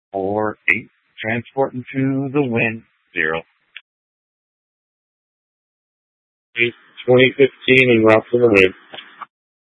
4-8, transporting to the wind. 0. 2015 and route to the wind.